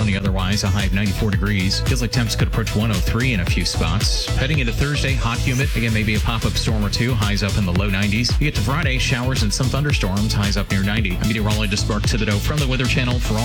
sunny otherwise, a high of 94 degrees. Feels like temps could approach 103 in a few spots. Heading into Thursday, hot, humid. Again, maybe a pop-up storm or two. Highs up in the low 90s. You get to Friday, showers and some thunderstorms. Highs up near 90. I'm meteorologist Mark Thibodeau from the Weather Channel. For all